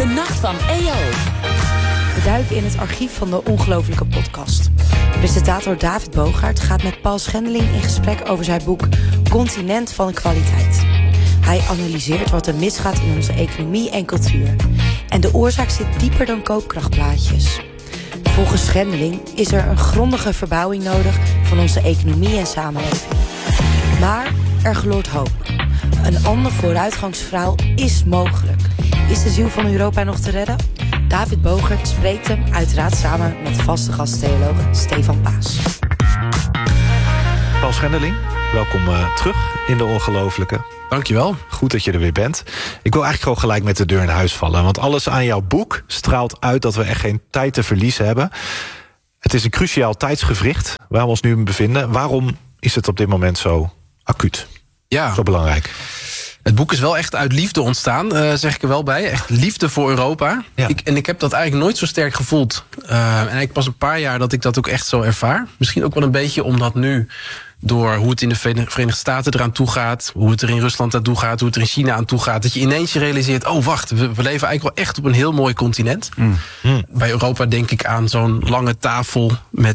Nacht van EO. We duiken in het archief van de Ongelofelijke podcast. Presentator David Bogaert gaat met Paul Schendeling in gesprek over zijn boek Continent van de Kwaliteit. Hij analyseert wat er misgaat in onze economie en cultuur. En de oorzaak zit dieper dan koopkrachtplaatjes. Volgens Schendeling is er een grondige verbouwing nodig van onze economie en samenleving. Maar er gloort hoop. Een ander vooruitgangsverhaal is mogelijk. Is de ziel van Europa nog te redden? David Bogaert spreekt hem uiteraard samen met vaste gasttheoloog Stefan Paas. Paul Schendeling, welkom terug in de Ongelofelijke. Dankjewel. Goed dat je er weer bent. Ik wil eigenlijk gewoon gelijk met de deur in huis vallen. Want alles aan jouw boek straalt uit dat we echt geen tijd te verliezen hebben. Het is een cruciaal tijdsgewricht waar we ons nu in bevinden. Waarom is het op dit moment zo acuut? Ja. Zo belangrijk? Het boek is wel echt uit liefde ontstaan, zeg ik er wel bij. Echt liefde voor Europa. Ja. Ik heb dat eigenlijk nooit zo sterk gevoeld. En ik pas een paar jaar dat ik dat ook echt zo ervaar. Misschien ook wel een beetje omdat nu, door hoe het in de Verenigde Staten eraan toe gaat, hoe het er in Rusland aan toe gaat, hoe het er in China aan toe gaat, dat je ineens je realiseert, oh wacht, we leven eigenlijk wel echt op een heel mooi continent. Bij Europa denk ik aan zo'n lange tafel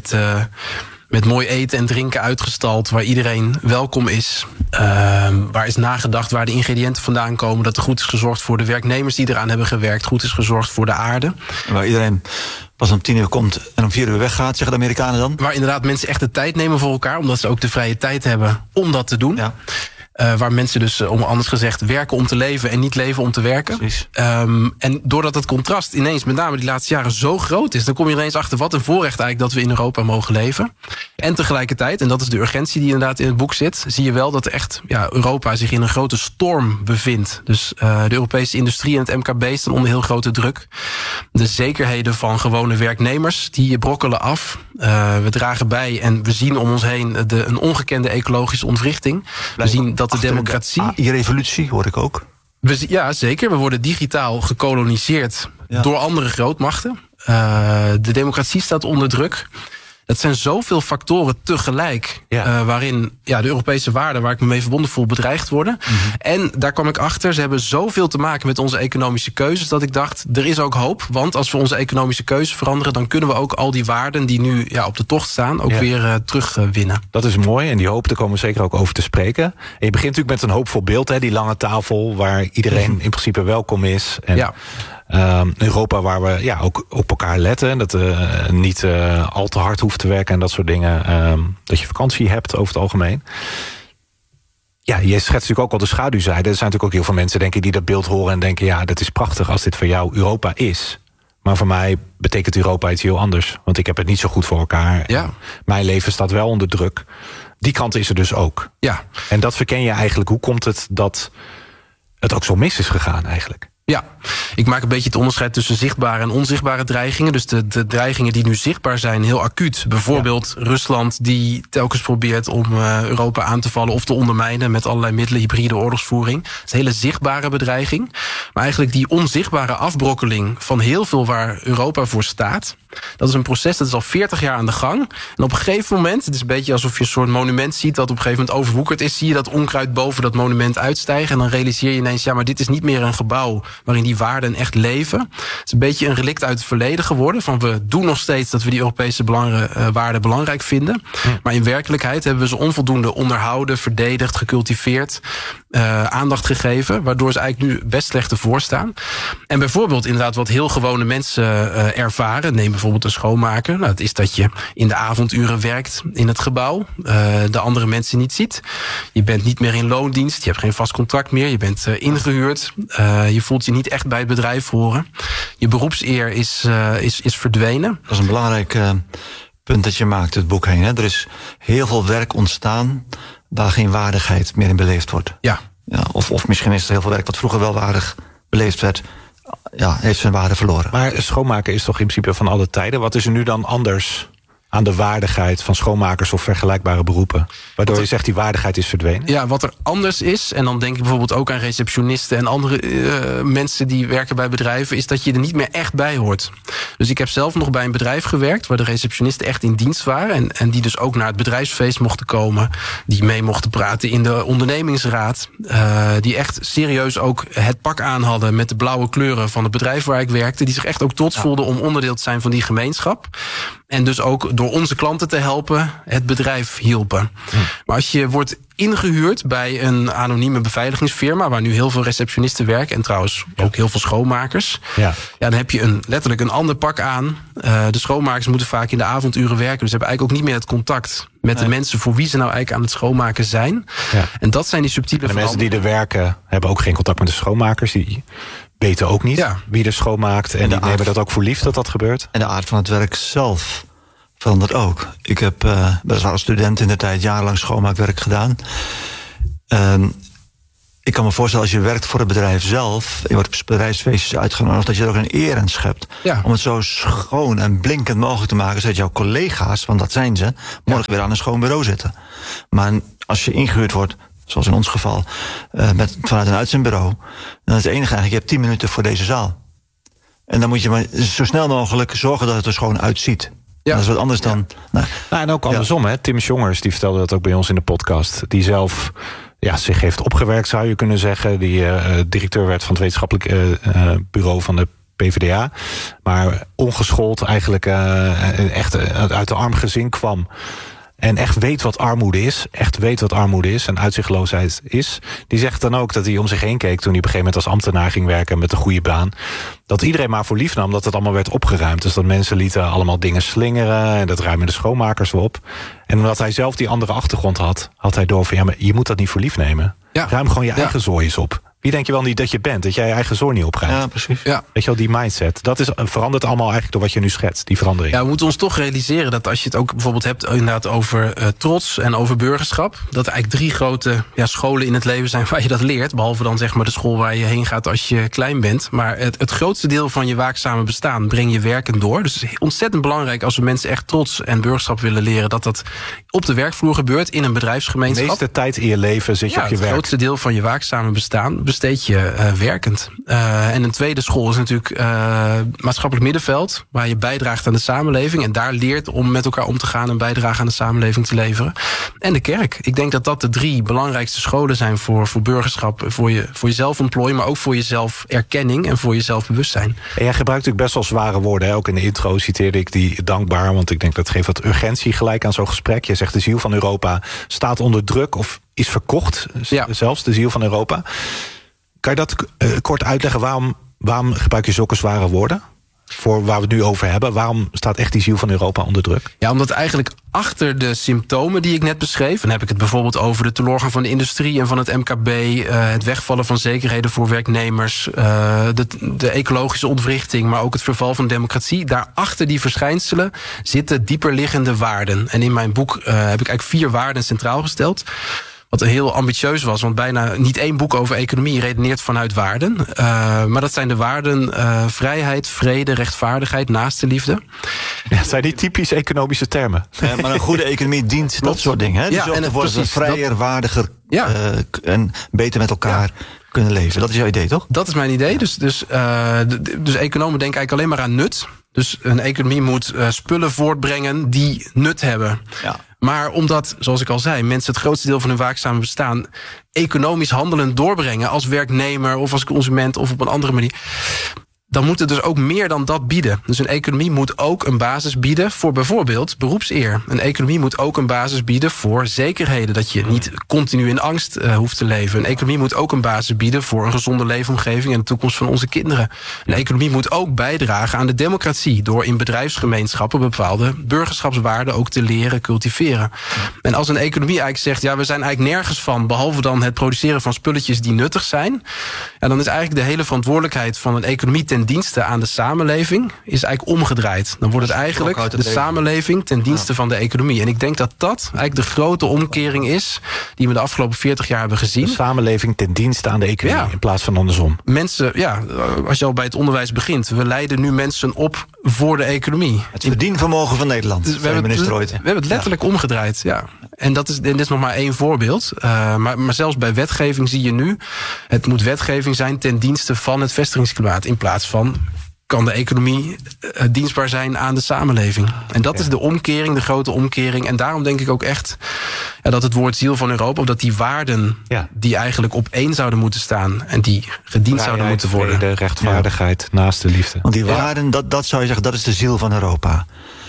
met mooi eten en drinken uitgestald, waar iedereen welkom is. Waar is nagedacht waar de ingrediënten vandaan komen, dat er goed is gezorgd voor de werknemers die eraan hebben gewerkt, goed is gezorgd voor de aarde. Waar iedereen pas om 10 uur komt en om 4 uur weggaat, zeggen de Amerikanen dan. Waar inderdaad mensen echt de tijd nemen voor elkaar, omdat ze ook de vrije tijd hebben om dat te doen. Ja. Waar mensen dus, om anders gezegd, werken om te leven en niet leven om te werken. En doordat het contrast ineens, met name die laatste jaren, zo groot is, dan kom je ineens achter wat een voorrecht eigenlijk dat we in Europa mogen leven. En tegelijkertijd, en dat is de urgentie die inderdaad in het boek zit, zie je wel dat echt Europa zich in een grote storm bevindt. Dus de Europese industrie en het MKB staan onder heel grote druk. De zekerheden van gewone werknemers, die brokkelen af. We dragen bij en we zien om ons heen een ongekende ecologische ontwrichting. We zien dat de democratie... Die revolutie hoor ik ook. Ja, zeker. We worden digitaal gekoloniseerd door andere grootmachten. De democratie staat onder druk. Het zijn zoveel factoren tegelijk waarin de Europese waarden, waar ik me mee verbonden voel, bedreigd worden. En daar kwam ik achter, ze hebben zoveel te maken met onze economische keuzes, dat ik dacht, er is ook hoop. Want als we onze economische keuzes veranderen, dan kunnen we ook al die waarden die nu op de tocht staan, ook weer terugwinnen. Dat is mooi en die hoop, daar komen we zeker ook over te spreken. En je begint natuurlijk met een hoopvol beeld, hè, die lange tafel waar iedereen in principe welkom is. En Europa waar we ook op elkaar letten. Dat niet al te hard hoeft te werken en dat soort dingen. Dat je vakantie hebt over het algemeen. Ja, je schetst natuurlijk ook al de schaduwzijde. Er zijn natuurlijk ook heel veel mensen denk ik, die dat beeld horen en denken, ja, dat is prachtig als dit voor jou Europa is. Maar voor mij betekent Europa iets heel anders. Want ik heb het niet zo goed voor elkaar. Ja. Mijn leven staat wel onder druk. Die kant is er dus ook. Ja. En dat verken je eigenlijk. Hoe komt het dat het ook zo mis is gegaan eigenlijk? Ja, ik maak een beetje het onderscheid tussen zichtbare en onzichtbare dreigingen. Dus de dreigingen die nu zichtbaar zijn, heel acuut. Bijvoorbeeld Rusland die telkens probeert om Europa aan te vallen of te ondermijnen met allerlei middelen, hybride oorlogsvoering. Dat is een hele zichtbare bedreiging. Maar eigenlijk die onzichtbare afbrokkeling van heel veel waar Europa voor staat, dat is een proces dat is al 40 jaar aan de gang. En op een gegeven moment, het is een beetje alsof je een soort monument ziet dat op een gegeven moment overwoekerd is, zie je dat onkruid boven dat monument uitstijgen. En dan realiseer je ineens, maar dit is niet meer een gebouw waarin die waarden echt leven. Het is een beetje een relict uit het verleden geworden. Van we doen nog steeds dat we die Europese waarden belangrijk vinden. Maar in werkelijkheid hebben we ze onvoldoende onderhouden, verdedigd, gecultiveerd, aandacht gegeven, waardoor ze eigenlijk nu best slecht ervoor staan. En bijvoorbeeld inderdaad wat heel gewone mensen ervaren, neem bijvoorbeeld een schoonmaker. Nou, het is dat je in de avonduren werkt in het gebouw, de andere mensen niet ziet. Je bent niet meer in loondienst, je hebt geen vast contract meer, je bent ingehuurd. Je voelt je niet echt bij het bedrijf horen. Je beroepseer is verdwenen. Dat is een belangrijk punt dat je maakt, het boek heen. Hè? Er is heel veel werk ontstaan waar geen waardigheid meer in beleefd wordt. Ja, of misschien is het heel veel werk wat vroeger wel waardig beleefd werd, heeft zijn waarde verloren. Maar schoonmaken is toch in principe van alle tijden? Wat is er nu dan anders aan de waardigheid van schoonmakers of vergelijkbare beroepen? Waardoor je zegt die waardigheid is verdwenen? Ja, wat er anders is, en dan denk ik bijvoorbeeld ook aan receptionisten en andere mensen die werken bij bedrijven, is dat je er niet meer echt bij hoort. Dus ik heb zelf nog bij een bedrijf gewerkt waar de receptionisten echt in dienst waren en die dus ook naar het bedrijfsfeest mochten komen, die mee mochten praten in de ondernemingsraad, die echt serieus ook het pak aan hadden met de blauwe kleuren van het bedrijf waar ik werkte, die zich echt ook trots voelden om onderdeel te zijn van die gemeenschap. En dus ook door onze klanten te helpen het bedrijf hielpen. Maar als je wordt ingehuurd bij een anonieme beveiligingsfirma, waar nu heel veel receptionisten werken en trouwens ook heel veel schoonmakers, dan heb je letterlijk een ander pak aan. De schoonmakers moeten vaak in de avonduren werken, dus hebben eigenlijk ook niet meer het contact met de mensen voor wie ze nou eigenlijk aan het schoonmaken zijn. Ja. En dat zijn die subtiele de mensen die er werken hebben ook geen contact met de schoonmakers. Die weten ook niet wie er schoonmaakt. En die nemen dat ook voor lief dat gebeurt. En de aard van het werk zelf verandert ook. Ik heb als student in de tijd jarenlang schoonmaakwerk gedaan. Ik kan me voorstellen, als je werkt voor het bedrijf zelf, je wordt op bedrijfsfeestjes uitgenodigd, dat je er ook een eer aan schept. Ja. Om het zo schoon en blinkend mogelijk te maken, zodat jouw collega's, want dat zijn ze, morgen weer aan een schoon bureau zitten. Maar als je ingehuurd wordt, zoals in ons geval, vanuit een uitzendbureau, dan is het enige eigenlijk, je hebt 10 minuten voor deze zaal. En dan moet je maar zo snel mogelijk zorgen dat het er schoon uitziet. Ja. Dat is wat anders dan. Nou, en ook andersom, hè? Tim Jongers die vertelde dat ook bij ons in de podcast. Die zelf zich heeft opgewerkt, zou je kunnen zeggen. Die directeur werd van het wetenschappelijk bureau van de PvdA. Maar ongeschoold eigenlijk echt uit de arm gezin kwam. En echt weet wat armoede is. Echt weet wat armoede is en uitzichtloosheid is. Die zegt dan ook dat hij om zich heen keek toen hij op een gegeven moment als ambtenaar ging werken met een goede baan. Dat iedereen maar voor lief nam dat het allemaal werd opgeruimd. Dus dat mensen lieten allemaal dingen slingeren. En dat ruimen de schoonmakers wel op. En omdat hij zelf die andere achtergrond had hij door van maar je moet dat niet voor lief nemen. Ja. Ruim gewoon je eigen zooi eens op. Wie denk je wel niet dat je bent? Dat jij je eigen zooi niet opruimt. Ja, precies. Ja. Weet je wel, die mindset. Dat verandert allemaal eigenlijk door wat je nu schetst. Die verandering. Ja, we moeten ons toch realiseren dat als je het ook bijvoorbeeld hebt inderdaad over trots en over burgerschap. Dat er eigenlijk 3 grote scholen in het leven zijn waar je dat leert. Behalve dan zeg maar de school waar je heen gaat als je klein bent. Maar het grootste deel van je waakzame bestaan breng je werkend door. Dus het is ontzettend belangrijk als we mensen echt trots en burgerschap willen leren. Dat op de werkvloer gebeurt in een bedrijfsgemeenschap. De meeste tijd in je leven zit je op je werk. Het grootste deel van je waakzame bestaan besteed je werkend. En een tweede school is natuurlijk maatschappelijk middenveld, waar je bijdraagt aan de samenleving en daar leert om met elkaar om te gaan en bijdrage aan de samenleving te leveren. En de kerk. Ik denk dat dat de 3 belangrijkste scholen zijn voor burgerschap, voor je zelfontplooiing, maar ook voor je zelferkenning en voor je zelfbewustzijn. En jij gebruikt natuurlijk best wel zware woorden. Hè? Ook in de intro citeerde ik die dankbaar, want ik denk dat geeft wat urgentie gelijk aan zo'n gesprek. Je zegt de ziel van Europa staat onder druk of is verkocht, zelfs de ziel van Europa. Kan je dat kort uitleggen? Waarom gebruik je zulke zware woorden? Voor waar we het nu over hebben. Waarom staat echt die ziel van Europa onder druk? Ja, omdat eigenlijk achter de symptomen die ik net beschreef, dan heb ik het bijvoorbeeld over de teloorgang van de industrie en van het MKB, het wegvallen van zekerheden voor werknemers, de ecologische ontwrichting, maar ook het verval van democratie. Daarachter die verschijnselen zitten dieperliggende waarden. En in mijn boek heb ik eigenlijk 4 waarden centraal gesteld. Wat heel ambitieus was, want bijna niet 1 boek over economie redeneert vanuit waarden. Maar dat zijn de waarden vrijheid, vrede, rechtvaardigheid, naastenliefde. Ja, het zijn die typisch economische termen. Maar een goede economie dient dat soort dingen. Hè? Die zorgt ervoor dat we vrijer, waardiger en beter met elkaar kunnen leven. Dat is jouw idee, toch? Dat is mijn idee. Dus economen denken eigenlijk alleen maar aan nut. Dus een economie moet spullen voortbrengen die nut hebben. Ja. Maar omdat, zoals ik al zei, mensen het grootste deel van hun waakzame bestaan economisch handelend doorbrengen als werknemer of als consument of op een andere manier, dan moet het dus ook meer dan dat bieden. Dus een economie moet ook een basis bieden voor bijvoorbeeld beroepseer. Een economie moet ook een basis bieden voor zekerheden, dat je niet continu in angst hoeft te leven. Een economie moet ook een basis bieden voor een gezonde leefomgeving en de toekomst van onze kinderen. Een economie moet ook bijdragen aan de democratie door in bedrijfsgemeenschappen bepaalde burgerschapswaarden ook te leren cultiveren. En als een economie eigenlijk zegt, we zijn eigenlijk nergens van, behalve dan het produceren van spulletjes die nuttig zijn, dan is eigenlijk de hele verantwoordelijkheid van een economie ten ten dienste aan de samenleving is eigenlijk omgedraaid. Dan wordt het eigenlijk de samenleving ten dienste van de economie. En ik denk dat dat eigenlijk de grote omkering is die we de afgelopen 40 jaar hebben gezien. De samenleving ten dienste aan de economie in plaats van andersom. Mensen, als je al bij het onderwijs begint, we leiden nu mensen op voor de economie. Het verdienvermogen van Nederland, dus we hebben het letterlijk omgedraaid. Ja. En dit is nog maar één voorbeeld. Maar zelfs bij wetgeving zie je nu, het moet wetgeving zijn ten dienste van het vestigingsklimaat, in plaats van kan de economie dienstbaar zijn aan de samenleving. En dat is de omkering, de grote omkering. En daarom denk ik ook echt dat het woord ziel van Europa, of dat die waarden die eigenlijk op één zouden moeten staan en die gediend zouden moeten worden. De rechtvaardigheid, naast de liefde. Want die waarden, dat zou je zeggen, dat is de ziel van Europa.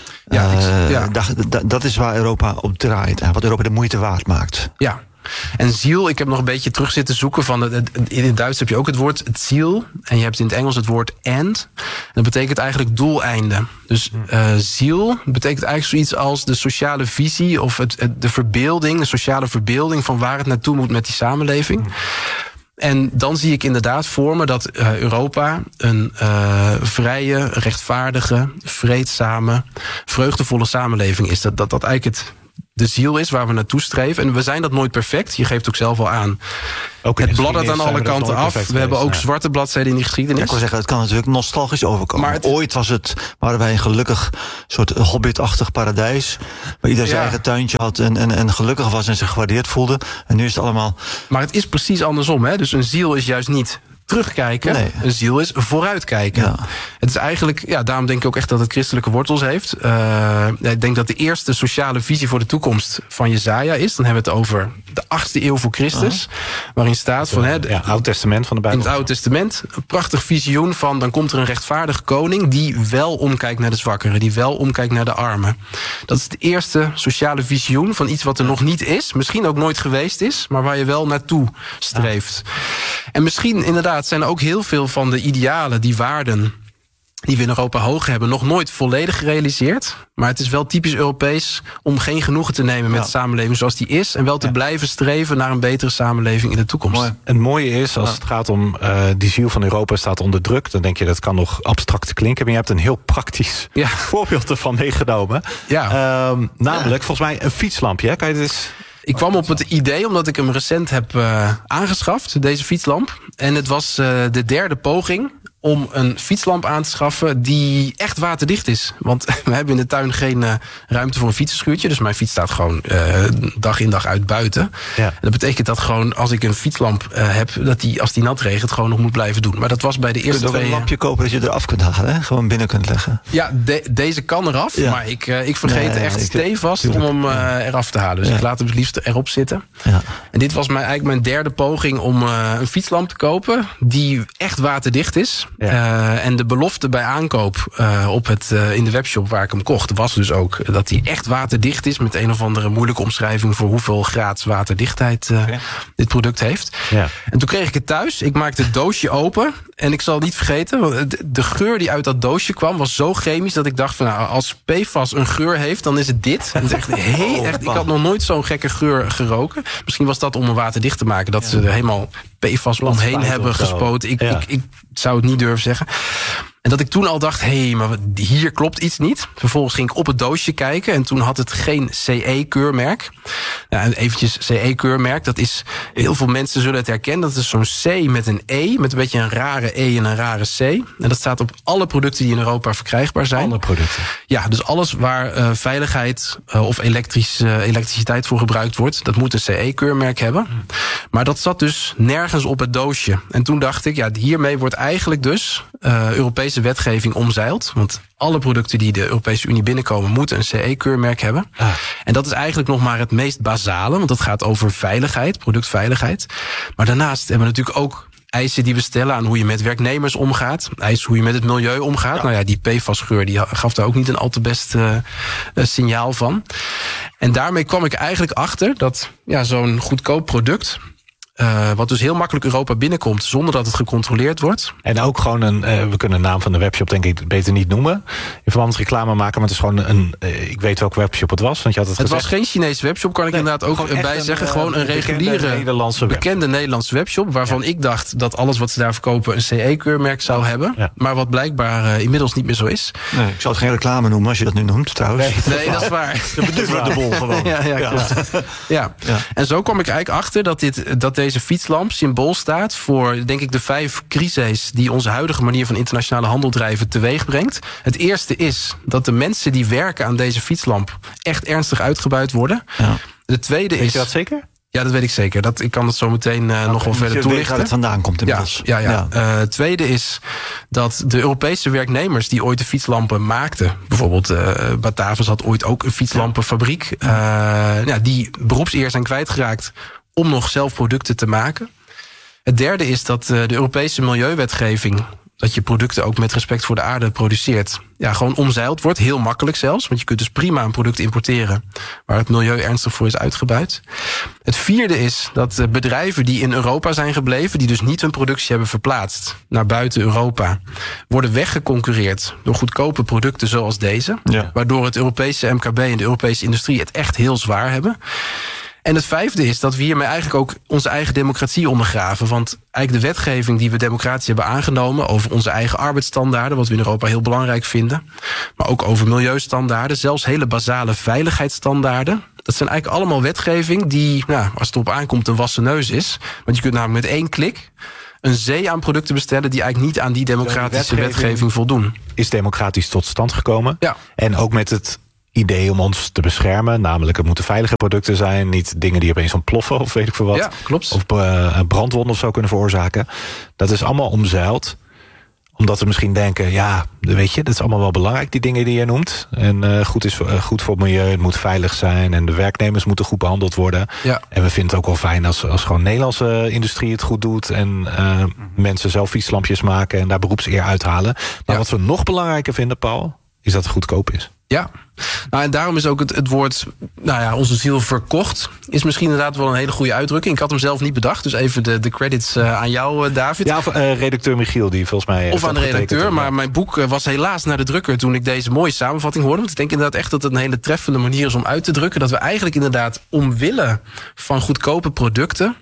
Dat is waar Europa op draait en wat Europa de moeite waard maakt. Ja. En ziel, ik heb nog een beetje terug zitten zoeken in het Duits heb je ook het woord het ziel en je hebt in het Engels het woord end. Dat betekent eigenlijk doeleinde. Dus ziel betekent eigenlijk zoiets als de sociale visie of de verbeelding, de sociale verbeelding van waar het naartoe moet met die samenleving. En dan zie ik inderdaad voor me dat Europa een vrije, rechtvaardige, vreedzame, vreugdevolle samenleving is. Dat eigenlijk de ziel is waar we naartoe streven. En we zijn dat nooit perfect. Je geeft ook zelf al aan. Het bladdert aan alle kanten af. We hebben ook zwarte bladzijden in die geschiedenis. Ik wil zeggen, het kan natuurlijk nostalgisch overkomen. Maar ooit waren wij een gelukkig soort hobbitachtig paradijs. Waar ieder zijn eigen tuintje had en gelukkig was en zich gewaardeerd voelde. En nu is het allemaal. Maar het is precies andersom. Hè? Dus een ziel is juist niet terugkijken. Nee. Een ziel is vooruitkijken. Ja. Het is eigenlijk, daarom denk ik ook echt dat het christelijke wortels heeft. Ik denk dat de eerste sociale visie voor de toekomst van Jesaja is. Dan hebben we het over de 8e eeuw voor Christus. Waarin staat van Oud Testament van de Bijbel. In het Oude Testament een prachtig visioen van dan komt er een rechtvaardige koning die wel omkijkt naar de zwakkeren, die wel omkijkt naar de armen. Dat is het eerste sociale visioen van iets wat er nog niet is, misschien ook nooit geweest is, maar waar je wel naartoe streeft. En misschien inderdaad zijn er ook heel veel van de idealen, die waarden die we in Europa hoog hebben, nog nooit volledig gerealiseerd. Maar het is wel typisch Europees om geen genoegen te nemen met de samenleving zoals die is en wel te blijven streven naar een betere samenleving in de toekomst. Mooi. En het mooie is, als het gaat om die ziel van Europa staat onder druk, dan denk je dat kan nog abstract klinken, maar je hebt een heel praktisch voorbeeld ervan meegenomen. Ja. Namelijk, volgens mij een fietslampje. Hè? Kan je dit eens... Ik kwam op het idee omdat ik hem recent heb aangeschaft, deze fietslamp. En het was de derde poging om een fietslamp aan te schaffen die echt waterdicht is. Want we hebben in de tuin geen ruimte voor een fietsenschuurtje. Dus mijn fiets staat gewoon dag in dag uit buiten. Ja. En dat betekent dat gewoon als ik een fietslamp heb, dat die als die nat regent gewoon nog moet blijven doen. Maar dat was bij de eerste twee. Kun je ook een lampje kopen dat je eraf kunt halen, hè? Gewoon binnen kunt leggen. Ja, deze kan eraf. Ja. Maar ik vergeet echt stevast om hem eraf te halen. Dus ik laat hem het liefst erop zitten. Ja. En dit was eigenlijk mijn derde poging om een fietslamp te kopen die echt waterdicht is. Ja. En de belofte bij aankoop in de webshop waar ik hem kocht was dus ook dat hij echt waterdicht is met een of andere moeilijke omschrijving voor hoeveel graad waterdichtheid dit product heeft. Ja. En toen kreeg ik het thuis. Ik maakte het doosje open en ik zal niet vergeten, de geur die uit dat doosje kwam was zo chemisch dat ik dacht van als PFAS een geur heeft, dan is het dit. En het is echt, ik had nog nooit zo'n gekke geur geroken. Misschien was dat om hem waterdicht te maken, dat ze er helemaal PFAS omheen hebben gespoten. Ik zou het niet durven zeggen. En dat ik toen al dacht, maar hier klopt iets niet. Vervolgens ging ik op het doosje kijken en toen had het geen CE-keurmerk. Nou, eventjes CE-keurmerk, dat is, heel veel mensen zullen het herkennen. Dat is zo'n C met een E, met een beetje een rare E en een rare C. En dat staat op alle producten die in Europa verkrijgbaar zijn. Alle producten? Ja, dus alles waar veiligheid of elektriciteit voor gebruikt wordt, dat moet een CE-keurmerk hebben. Maar dat zat dus nergens op het doosje. En toen dacht ik, hiermee wordt eigenlijk dus Europese wetgeving omzeild. Want alle producten die de Europese Unie binnenkomen moeten een CE-keurmerk hebben. En dat is eigenlijk nog maar het meest basale, want dat gaat over veiligheid, productveiligheid. Maar daarnaast hebben we natuurlijk ook eisen die we stellen aan hoe je met werknemers omgaat. Eisen hoe je met het milieu omgaat. Ja. Nou ja, die PFAS-geur die gaf daar ook niet een al te best signaal van. En daarmee kwam ik eigenlijk achter dat zo'n goedkoop product Wat dus heel makkelijk Europa binnenkomt zonder dat het gecontroleerd wordt. En ook gewoon we kunnen de naam van de webshop denk ik beter niet noemen. In verband met reclame maken, maar het is gewoon ik weet welke webshop het was. Want je had het gezegd. Was geen Chinese webshop, kan ik inderdaad ook bij zeggen. Gewoon een reguliere, bekende Nederlandse webshop. Waarvan ik dacht dat alles wat ze daar verkopen een CE-keurmerk zou hebben. Ja. Maar wat blijkbaar inmiddels niet meer zo is. Nee, ik zou het geen reclame noemen als je dat nu noemt trouwens. Nee, dat is waar. Dat bedoelt de bol gewoon. Ja. En zo kwam ik eigenlijk achter dat deze fietslamp symbool staat voor, denk ik, de 5 crises die onze huidige manier van internationale handel drijven teweeg brengt. Het eerste is dat de mensen die werken aan deze fietslamp echt ernstig uitgebuit worden. Ja. De tweede Weet je dat zeker? Ja, dat weet ik zeker. Ik kan het zo meteen nog wel verder toelichten. Waar het vandaan komt inmiddels. Ja. Het tweede is dat de Europese werknemers die ooit de fietslampen maakten, bijvoorbeeld Batavus had ooit ook een fietslampenfabriek, die beroepseer zijn kwijtgeraakt om nog zelf producten te maken. Het derde is dat de Europese milieuwetgeving, dat je producten ook met respect voor de aarde produceert, gewoon omzeild wordt. Heel makkelijk zelfs, want je kunt dus prima een product importeren waar het milieu ernstig voor is uitgebuit. Het vierde is dat bedrijven die in Europa zijn gebleven, die dus niet hun productie hebben verplaatst naar buiten Europa, worden weggeconcurreerd door goedkope producten zoals deze. Ja. Waardoor het Europese MKB en de Europese industrie het echt heel zwaar hebben. En het vijfde is dat we hiermee eigenlijk ook onze eigen democratie ondergraven. Want eigenlijk de wetgeving die we democratisch hebben aangenomen over onze eigen arbeidsstandaarden, wat we in Europa heel belangrijk vinden, maar ook over milieustandaarden, zelfs hele basale veiligheidsstandaarden. Dat zijn eigenlijk allemaal wetgeving die, als het erop aankomt, een wassen neus is. Want je kunt namelijk met 1 klik een zee aan producten bestellen die eigenlijk niet aan die democratische wetgeving voldoen. Is democratisch tot stand gekomen. Ja. En ook met het idee om ons te beschermen. Namelijk, het moeten veilige producten zijn. Niet dingen die opeens ontploffen of weet ik veel wat. Ja, klopt. Of brandwonden of zo kunnen veroorzaken. Dat is allemaal omzeild. Omdat we misschien denken, weet je, dat is allemaal wel belangrijk, die dingen die je noemt. En goed voor het milieu, het moet veilig zijn. En de werknemers moeten goed behandeld worden. Ja. En we vinden het ook wel fijn als gewoon Nederlandse industrie het goed doet. En mensen zelf fietslampjes maken en daar beroepseer uithalen. Maar wat we nog belangrijker vinden, Paul, is dat het goedkoop is. Ja, en daarom is ook het woord, onze ziel verkocht, is misschien inderdaad wel een hele goede uitdrukking. Ik had hem zelf niet bedacht, dus even de credits aan jou, David. Ja, of redacteur Michiel, die volgens mij of aan de redacteur, maar mijn boek was helaas naar de drukker toen ik deze mooie samenvatting hoorde. Want ik denk inderdaad echt dat het een hele treffende manier is om uit te drukken. Dat we eigenlijk inderdaad omwille van goedkope producten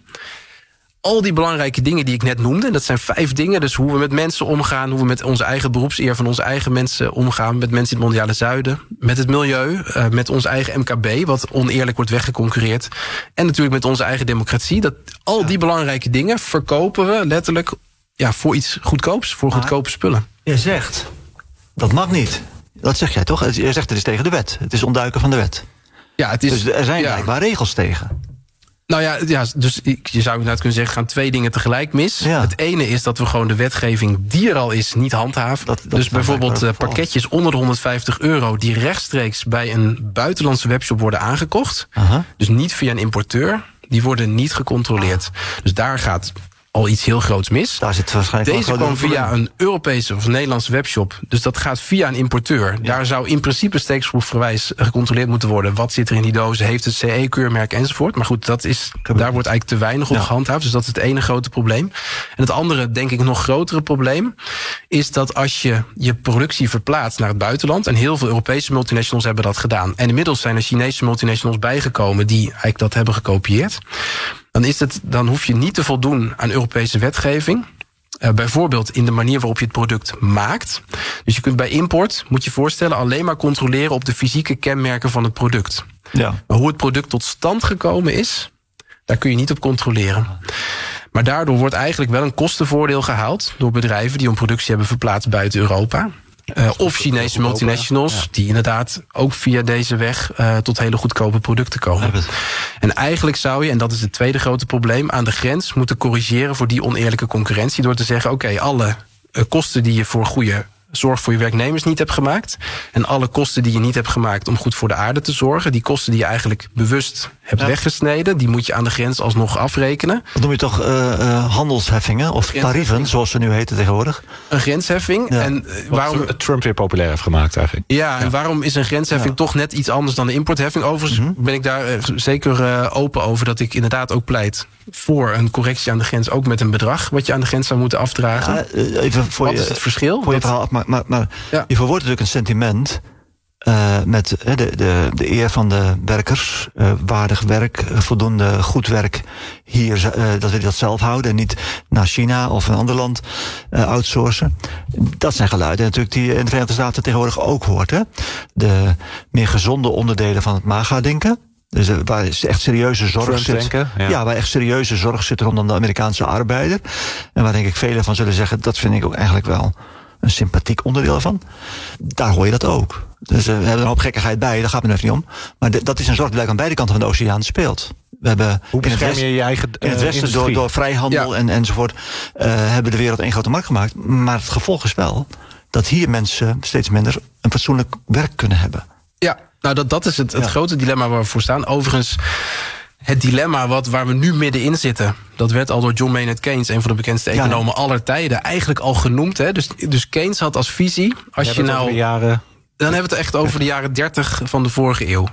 al die belangrijke dingen die ik net noemde, dat zijn 5 dingen. Dus hoe we met mensen omgaan, hoe we met onze eigen beroepseer van onze eigen mensen omgaan, met mensen in het mondiale zuiden, met het milieu, met ons eigen MKB, wat oneerlijk wordt weggeconcurreerd, en natuurlijk met onze eigen democratie. Dat al die belangrijke dingen verkopen we letterlijk voor iets goedkoops, voor goedkope spullen. Je zegt, dat mag niet. Dat zeg jij toch? Je zegt, het is tegen de wet. Het is ontduiken van de wet. Ja, het is, dus er zijn blijkbaar regels tegen. Dus je zou inderdaad kunnen zeggen, gaan 2 dingen tegelijk mis. Ja. Het ene is dat we gewoon de wetgeving die er al is niet handhaven. Dat dus bijvoorbeeld pakketjes onder de €150 die rechtstreeks bij een buitenlandse webshop worden aangekocht. Dus niet via een importeur. Die worden niet gecontroleerd. Dus daar gaat al iets heel groots mis. Daar zit waarschijnlijk deze kwam via een Europese of Nederlandse webshop. Dus dat gaat via een importeur. Ja. Daar zou in principe steeksproefgewijs gecontroleerd moeten worden. Wat zit er in die dozen? Heeft het CE-keurmerk enzovoort? Maar goed, daar wordt eigenlijk te weinig op gehandhaafd. Dus dat is het ene grote probleem. En het andere, denk ik, nog grotere probleem is dat als je je productie verplaatst naar het buitenland, en heel veel Europese multinationals hebben dat gedaan, en inmiddels zijn er Chinese multinationals bijgekomen die eigenlijk dat hebben gekopieerd, dan hoef je niet te voldoen aan Europese wetgeving. Bijvoorbeeld in de manier waarop je het product maakt. Dus je kunt bij import, moet je voorstellen, alleen maar controleren op de fysieke kenmerken van het product. Ja. Maar hoe het product tot stand gekomen is, daar kun je niet op controleren. Maar daardoor wordt eigenlijk wel een kostenvoordeel gehaald door bedrijven die hun productie hebben verplaatst buiten Europa. Of Chinese multinationals die inderdaad ook via deze weg tot hele goedkope producten komen. En eigenlijk zou je, en dat is het tweede grote probleem, aan de grens moeten corrigeren voor die oneerlijke concurrentie door te zeggen, oké, alle kosten die je voor goede zorg voor je werknemers niet hebt gemaakt, en alle kosten die je niet hebt gemaakt om goed voor de aarde te zorgen, die kosten die je eigenlijk bewust hebt weggesneden, die moet je aan de grens alsnog afrekenen. Dat noem je toch handelsheffingen of tarieven, zoals ze nu heten tegenwoordig? Een grensheffing. Ja. En waarom Trump weer populair heeft gemaakt eigenlijk. Ja, en waarom is een grenzheffing toch net iets anders dan de importheffing? Overigens ben ik daar zeker open over dat ik inderdaad ook pleit voor een correctie aan de grens, ook met een bedrag wat je aan de grens zou moeten afdragen. Ja, even voor wat is het verschil? Voor je verhaal, maar je verwoordt natuurlijk een sentiment met de eer van de werkers, waardig werk, voldoende goed werk hier, dat we dat zelf houden en niet naar China of een ander land outsourcen. Dat zijn geluiden natuurlijk die je in de Verenigde Staten tegenwoordig ook hoort. Hè? De meer gezonde onderdelen van het MAGA-denken. Dus waar echt serieuze zorg zit. Ja, waar echt serieuze zorg zit rondom de Amerikaanse arbeider. En waar denk ik velen van zullen zeggen, dat vind ik ook eigenlijk wel een sympathiek onderdeel van. Daar hoor je dat ook. Dus we hebben er een hoop gekkigheid bij, daar gaat het even niet om. Maar dat is een zorg die aan beide kanten van de oceaan speelt. We hebben Hoe bescherm je je eigen in het Westen door vrijhandel enzovoort hebben de wereld één grote markt gemaakt. Maar het gevolg is wel dat hier mensen steeds minder een fatsoenlijk werk kunnen hebben. Ja, nou dat is het grote dilemma waar we voor staan. Overigens, het dilemma waar we nu middenin zitten, dat werd al door John Maynard Keynes, een van de bekendste economen aller tijden, eigenlijk al genoemd. Hè? Dus Keynes had als visie, als je nou dan hebben we het echt over de jaren 30 van de vorige eeuw.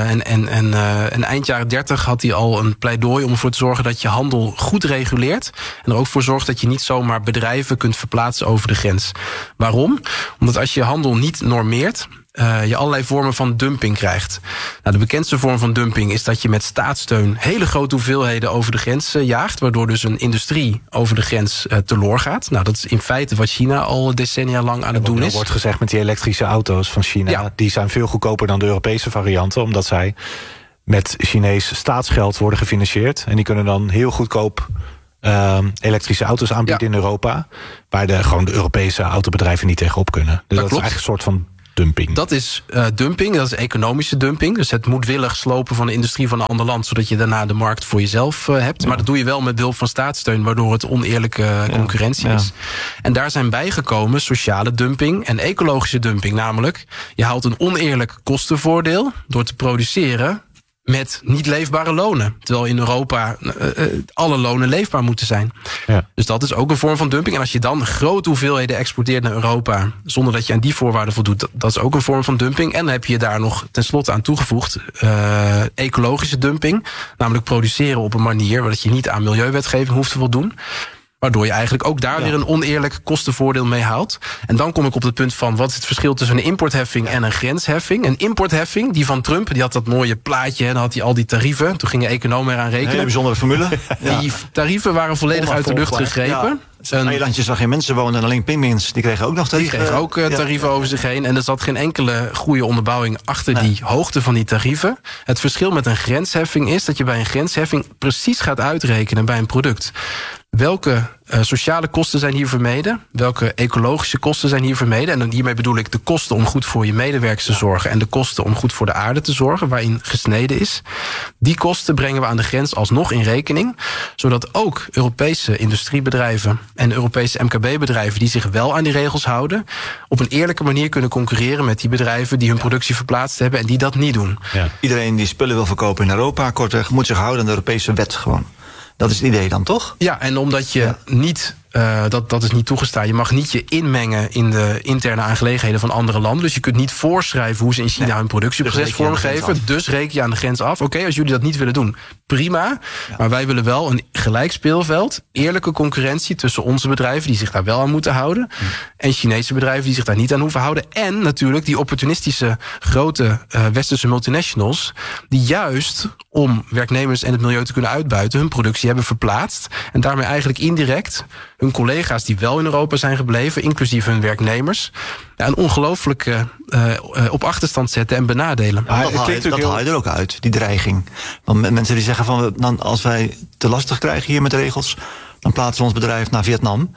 En eind jaren 30 had hij al een pleidooi om ervoor te zorgen dat je handel goed reguleert. En er ook voor zorgt dat je niet zomaar bedrijven kunt verplaatsen over de grens. Waarom? Omdat als je handel niet normeert, je allerlei vormen van dumping krijgt. Nou, de bekendste vorm van dumping is dat je met staatssteun hele grote hoeveelheden over de grens jaagt, waardoor dus een industrie over de grens teloor gaat. Nou, dat is in feite wat China al decennia lang aan het doen is. Er wordt gezegd met die elektrische auto's van China, die zijn veel goedkoper dan de Europese varianten, omdat zij met Chinees staatsgeld worden gefinancierd. En die kunnen dan heel goedkoop elektrische auto's aanbieden in Europa, waar gewoon de Europese autobedrijven niet tegenop kunnen. Dus dat is eigenlijk een soort van dumping. Dat is dumping, dat is economische dumping. Dus het moedwillig slopen van de industrie van een ander land, zodat je daarna de markt voor jezelf hebt. Ja. Maar dat doe je wel met behulp van staatssteun, waardoor het oneerlijke concurrentie is. En daar zijn bijgekomen sociale dumping en ecologische dumping. Namelijk, je haalt een oneerlijk kostenvoordeel door te produceren met niet leefbare lonen. Terwijl in Europa alle lonen leefbaar moeten zijn. Ja. Dus dat is ook een vorm van dumping. En als je dan grote hoeveelheden exporteert naar Europa, zonder dat je aan die voorwaarden voldoet, dat is ook een vorm van dumping. En dan heb je daar nog tenslotte aan toegevoegd ecologische dumping. Namelijk produceren op een manier waar je niet aan milieuwetgeving hoeft te voldoen. Waardoor je eigenlijk ook daar weer een oneerlijk kostenvoordeel mee haalt. En dan kom ik op het punt van, wat is het verschil tussen een importheffing en een grenzheffing? Een importheffing, die van Trump, die had dat mooie plaatje, en dan had hij al die tarieven. Toen gingen economen eraan rekenen. Een bijzondere formule. Die tarieven waren volledig uit de lucht gegrepen. Eilandjes waar geen mensen wonen en alleen pinguïns, die kregen ook nog tarieven. Die kregen ook tarieven over zich heen. En er zat geen enkele goede onderbouwing achter die hoogte van die tarieven. Het verschil met een grenzheffing is dat je bij een grenzheffing precies gaat uitrekenen bij een product. Welke sociale kosten zijn hier vermeden? Welke ecologische kosten zijn hier vermeden? En dan hiermee bedoel ik de kosten om goed voor je medewerkers te zorgen en de kosten om goed voor de aarde te zorgen, waarin gesneden is. Die kosten brengen we aan de grens alsnog in rekening, zodat ook Europese industriebedrijven en Europese MKB-bedrijven die zich wel aan die regels houden, op een eerlijke manier kunnen concurreren met die bedrijven die hun productie verplaatst hebben en die dat niet doen. Ja. Iedereen die spullen wil verkopen in Europa, kortweg, moet zich houden aan de Europese wet gewoon. Dat is het idee dan, toch? Ja, en omdat je niet, dat is niet toegestaan. Je mag niet je inmengen in de interne aangelegenheden van andere landen. Dus je kunt niet voorschrijven hoe ze in China hun productieproces vormgeven. Dus reken je aan de grens af. Oké, als jullie dat niet willen doen, prima. Ja. Maar wij willen wel een gelijk speelveld, eerlijke concurrentie tussen onze bedrijven die zich daar wel aan moeten houden, en Chinese bedrijven die zich daar niet aan hoeven houden. En natuurlijk die opportunistische grote westerse multinationals die juist om werknemers en het milieu te kunnen uitbuiten hun productie hebben verplaatst en daarmee eigenlijk indirect hun collega's die wel in Europa zijn gebleven, inclusief hun werknemers, een ongelooflijke op achterstand zetten en benadelen. Ja, dat haal je er ook uit, die dreiging. Want mensen die zeggen van, als wij te lastig krijgen hier met de regels, dan plaatsen we ons bedrijf naar Vietnam.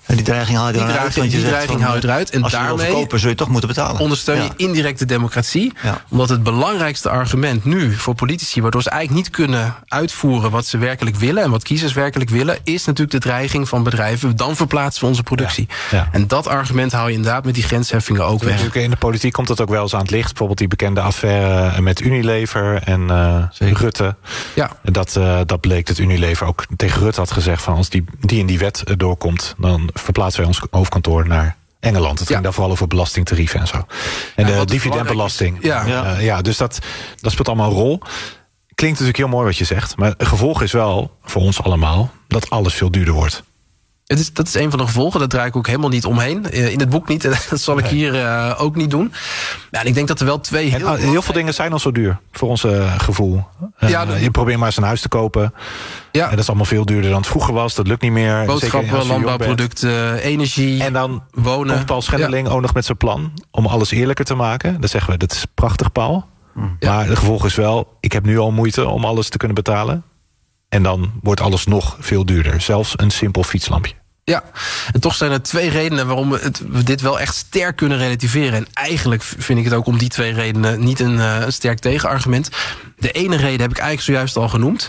En die dreiging haal je eruit. Die dreiging haal je eruit. En als je daarmee wil verkopen, zul je toch moeten betalen. Ondersteun je indirecte democratie. Ja. Omdat het belangrijkste argument nu voor politici, waardoor ze eigenlijk niet kunnen uitvoeren wat ze werkelijk willen en wat kiezers werkelijk willen, is natuurlijk de dreiging van bedrijven. Dan verplaatsen we onze productie. Ja. Ja. En dat argument hou je inderdaad met die grensheffingen ook weg. In de politiek komt dat ook wel eens aan het licht. Bijvoorbeeld die bekende affaire met Unilever en Rutte. Ja. Dat bleek dat Unilever ook tegen Rutte had gezegd van als die in die wet doorkomt, dan verplaatsen wij ons hoofdkantoor naar Engeland. Het ging daar vooral over belastingtarieven en zo. En de dividendbelasting. Dus dat speelt allemaal een rol. Klinkt natuurlijk heel mooi wat je zegt. Maar het gevolg is wel, voor ons allemaal, dat alles veel duurder wordt. Dat is een van de gevolgen, daar draai ik ook helemaal niet omheen. In het boek niet, dat zal ik hier ook niet doen. Ja, en ik denk dat er wel twee heel veel dingen zijn al zo duur, voor ons gevoel. Je probeert maar eens een huis te kopen. Ja. En dat is allemaal veel duurder dan het vroeger was. Dat lukt niet meer. Boodschappen, landbouwproducten, energie, en dan wonen. Komt Paul Schendeling ook nog met zijn plan om alles eerlijker te maken. Dan zeggen we, dat is prachtig, Paul. Ja. Maar het gevolg is wel, ik heb nu al moeite om alles te kunnen betalen. En dan wordt alles nog veel duurder. Zelfs een simpel fietslampje. Ja, en toch zijn er twee redenen waarom we dit wel echt sterk kunnen relativeren. En eigenlijk vind ik het ook om die twee redenen niet een sterk tegenargument. De ene reden heb ik eigenlijk zojuist al genoemd.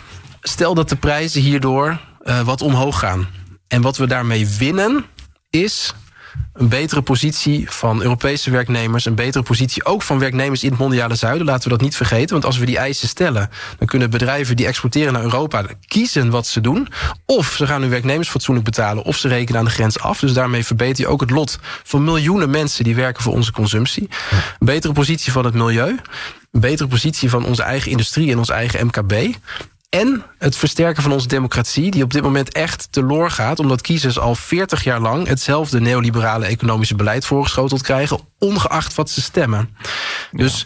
Stel dat de prijzen hierdoor wat omhoog gaan. En wat we daarmee winnen is een betere positie van Europese werknemers, een betere positie ook van werknemers in het mondiale zuiden. Laten we dat niet vergeten, want als we die eisen stellen, dan kunnen bedrijven die exporteren naar Europa kiezen wat ze doen. Of ze gaan hun werknemers fatsoenlijk betalen, of ze rekenen aan de grens af. Dus daarmee verbeter je ook het lot van miljoenen mensen die werken voor onze consumptie. Een betere positie van het milieu, een betere positie van onze eigen industrie en ons eigen MKB. En het versterken van onze democratie, die op dit moment echt teloor gaat, omdat kiezers al 40 jaar lang hetzelfde neoliberale economische beleid voorgeschoteld krijgen, ongeacht wat ze stemmen. Dus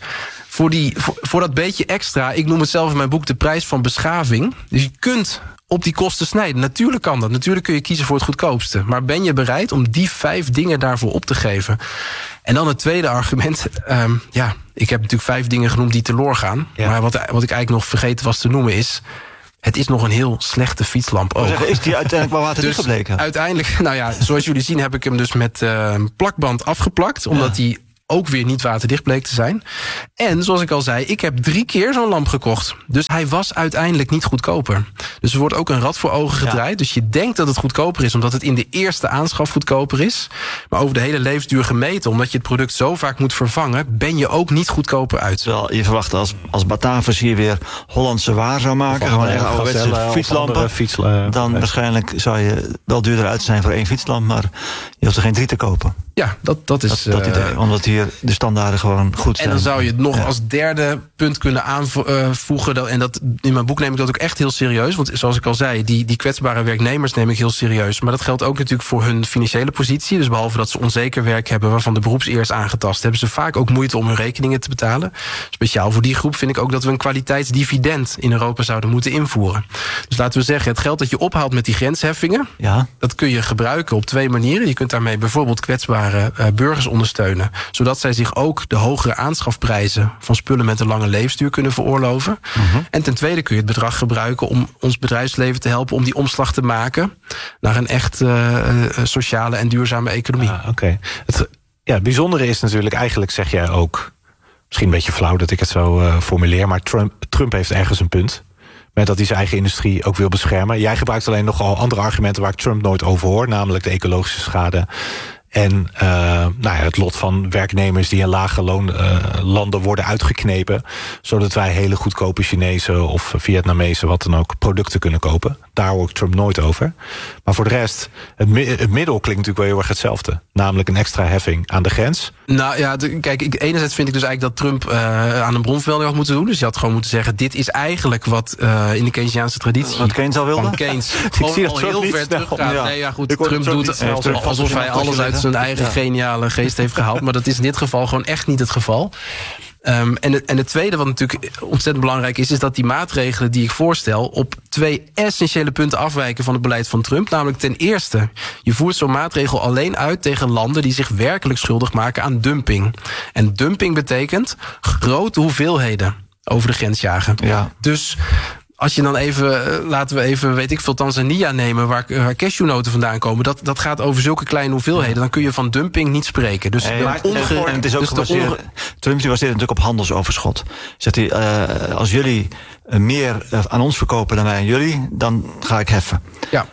voor dat beetje extra, ik noem het zelf in mijn boek de prijs van beschaving. Dus je kunt op die kosten snijden. Natuurlijk kan dat. Natuurlijk kun je kiezen voor het goedkoopste. Maar ben je bereid om die 5 dingen daarvoor op te geven? En dan het tweede argument. Ik heb natuurlijk 5 dingen genoemd die teloor gaan. Ja. Maar wat ik eigenlijk nog vergeten was te noemen is, het is nog een heel slechte fietslamp ook. Is die uiteindelijk wel waterdicht gebleken? Uiteindelijk, zoals jullie zien heb ik hem dus met plakband afgeplakt. Omdat die ook weer niet waterdicht bleek te zijn. En zoals ik al zei, ik heb 3 keer zo'n lamp gekocht. Dus hij was uiteindelijk niet goedkoper. Dus er wordt ook een rad voor ogen gedraaid. Ja. Dus je denkt dat het goedkoper is, omdat het in de eerste aanschaf goedkoper is. Maar over de hele levensduur gemeten, omdat je het product zo vaak moet vervangen, ben je ook niet goedkoper uit. Terwijl je verwacht als Batavus hier weer Hollandse waar zou maken, gewoon echt ouderwetse fietslampen, dan waarschijnlijk zou je wel duurder uit zijn voor 1 fietslamp, maar je hoeft er geen 3 te kopen. Ja, dat is dat idee. Omdat hier de standaarden gewoon goed zijn. En dan zou je het nog als derde punt kunnen aanvoegen. En dat, in mijn boek neem ik dat ook echt heel serieus. Want zoals ik al zei, die kwetsbare werknemers neem ik heel serieus. Maar dat geldt ook natuurlijk voor hun financiële positie. Dus behalve dat ze onzeker werk hebben waarvan de beroepseer is aangetast, hebben ze vaak ook moeite om hun rekeningen te betalen. Speciaal voor die groep vind ik ook dat we een kwaliteitsdividend in Europa zouden moeten invoeren. Dus laten we zeggen, het geld dat je ophaalt met die grensheffingen, dat kun je gebruiken op 2 manieren. Je kunt daarmee bijvoorbeeld kwetsbare burgers ondersteunen, zodat zij zich ook de hogere aanschafprijzen van spullen met een lange levensduur kunnen veroorloven. En ten tweede kun je het bedrag gebruiken om ons bedrijfsleven te helpen om die omslag te maken naar een echt sociale en duurzame economie. Oké. Het bijzondere is natuurlijk, eigenlijk zeg jij ook, misschien een beetje flauw dat ik het zo formuleer, maar Trump heeft ergens een punt. Met dat hij zijn eigen industrie ook wil beschermen. Jij gebruikt alleen nogal andere argumenten waar ik Trump nooit over hoor, namelijk de ecologische schade en het lot van werknemers die in lage landen worden uitgeknepen, zodat wij hele goedkope Chinese of Vietnamese, wat dan ook, producten kunnen kopen. Daar hoor ik Trump nooit over. Maar voor de rest, het middel klinkt natuurlijk wel heel erg hetzelfde. Namelijk een extra heffing aan de grens. Nou ja, kijk, enerzijds vind ik dus eigenlijk dat Trump aan een bronvermelding had moeten doen. Dus je had gewoon moeten zeggen, dit is eigenlijk wat in de Keynesiaanse traditie wat Keynes al wilde. Van Keynes al heel ver teruggaat. Ja. Nee, goed, Trump doet alsof hij alles uit zijn eigen geniale geest heeft gehaald. Maar dat is in dit geval gewoon echt niet het geval. En het tweede wat natuurlijk ontzettend belangrijk is dat die maatregelen die ik voorstel op 2 essentiële punten afwijken van het beleid van Trump. Namelijk ten eerste, je voert zo'n maatregel alleen uit tegen landen die zich werkelijk schuldig maken aan dumping. En dumping betekent grote hoeveelheden over de grens jagen. Ja. Dus als je dan laten we even, weet ik veel, Tanzania nemen, waar cashewnoten vandaan komen. Dat gaat over zulke kleine hoeveelheden. Dan kun je van dumping niet spreken. Dus en het is ook gebaseerd. Trump baseert natuurlijk op handelsoverschot. Zegt hij, als jullie meer aan ons verkopen dan wij aan jullie, dan ga ik heffen. Ja.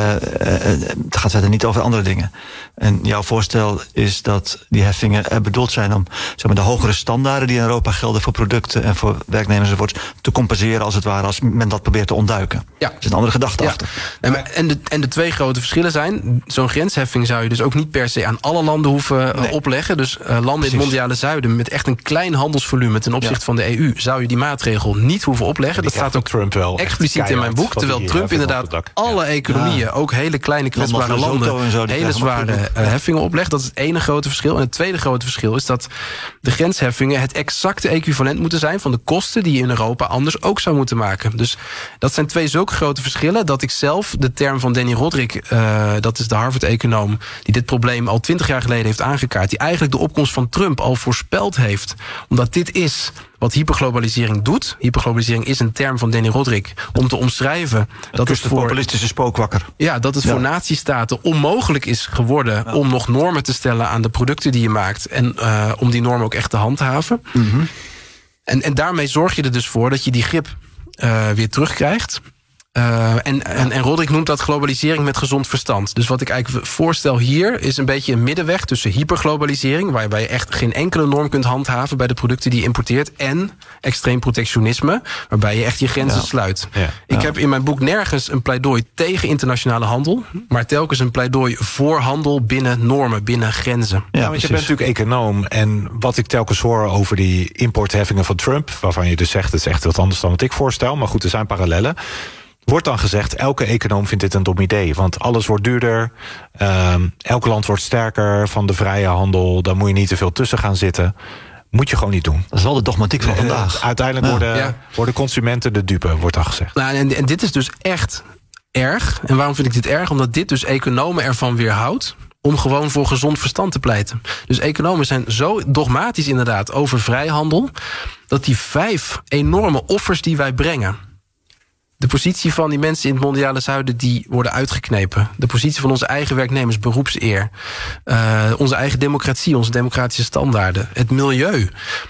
Het gaat verder niet over andere dingen. En jouw voorstel is dat die heffingen bedoeld zijn om, zeg maar, de hogere standaarden die in Europa gelden voor producten en voor werknemers enzovoort te compenseren, als het ware, als men dat probeert te ontduiken. Ja. Er is een andere gedachte achter. En de twee grote verschillen zijn, zo'n grensheffing zou je dus ook niet per se aan alle landen hoeven opleggen. Dus landen in het mondiale zuiden met echt een klein handelsvolume ten opzichte van de EU, zou je die maatregel niet hoeven opleggen. Dat staat ook Trump wel expliciet in mijn boek. Terwijl Trump inderdaad alle economieën, ook hele kleine kwetsbare landen, hele zware heffingen oplegt. Dat is het ene grote verschil. En het tweede grote verschil is dat de grensheffingen het exacte equivalent moeten zijn van de kosten die je in Europa anders ook zou moeten maken. Dus dat zijn twee zulke grote verschillen dat ik zelf de term van Danny Rodrik, dat is de Harvard-econoom, die dit probleem al 20 jaar geleden heeft aangekaart, die eigenlijk de opkomst van Trump al voorspeld heeft. Omdat dit is wat hyperglobalisering doet. Hyperglobalisering is een term van Danny Rodrik om te omschrijven dat het voor populistische spookwakker. Ja, dat het voor natiestaten onmogelijk is geworden om nog normen te stellen aan de producten die je maakt en om die normen ook echt te handhaven. Mm-hmm. En daarmee zorg je er dus voor dat je die grip weer terugkrijgt. En Rodrik noemt dat globalisering met gezond verstand. Dus wat ik eigenlijk voorstel hier is een beetje een middenweg tussen hyperglobalisering, waarbij je echt geen enkele norm kunt handhaven bij de producten die je importeert, en extreem protectionisme, waarbij je echt je grenzen sluit. Ja. Ik heb in mijn boek nergens een pleidooi tegen internationale handel, maar telkens een pleidooi voor handel binnen normen, binnen grenzen. Ja, want je bent natuurlijk econoom, en wat ik telkens hoor over die importheffingen van Trump, waarvan je dus zegt, het is echt wat anders dan wat ik voorstel, maar goed, er zijn parallellen. Wordt dan gezegd, elke econoom vindt dit een dom idee. Want alles wordt duurder, elk land wordt sterker van de vrije handel, daar moet je niet te veel tussen gaan zitten. Moet je gewoon niet doen. Dat is wel de dogmatiek van vandaag. Uiteindelijk worden consumenten de dupe, wordt dan gezegd. Nou, en dit is dus echt erg. En waarom vind ik dit erg? Omdat dit dus economen ervan weerhoudt om gewoon voor gezond verstand te pleiten. Dus economen zijn zo dogmatisch inderdaad over vrijhandel, dat die 5 enorme offers die wij brengen, de positie van die mensen in het mondiale zuiden, die worden uitgeknepen. De positie van onze eigen werknemers, beroepseer. Onze eigen democratie, onze democratische standaarden. Het milieu.